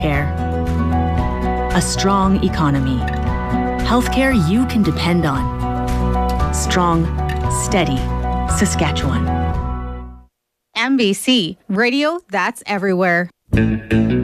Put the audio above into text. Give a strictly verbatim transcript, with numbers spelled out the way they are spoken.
Care. A strong economy. Healthcare you can depend on. Strong, steady Saskatchewan. M B C, radio that's everywhere.